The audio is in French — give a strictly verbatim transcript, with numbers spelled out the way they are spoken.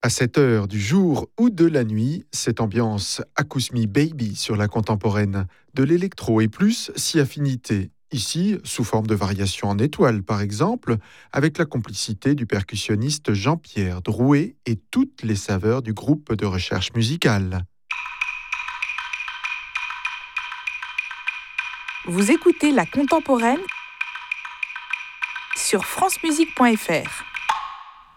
À cette heure du jour ou de la nuit, cette ambiance Acousme Baby sur la contemporaine, de l'électro et plus si affinité. Ici, sous forme de variation en étoile par exemple, avec la complicité du percussionniste Jean-Pierre Drouet et toutes les saveurs du groupe de recherche musicale. Vous écoutez La Contemporaine sur francemusique point f r.